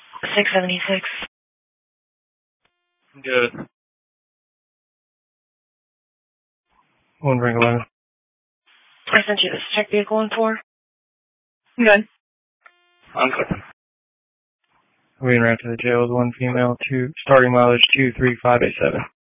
676. Good. 1 ring 11. I sent you this check vehicle in 4. Good. I'm good. Moving around to the jail is 1 female, starting mileage 23587.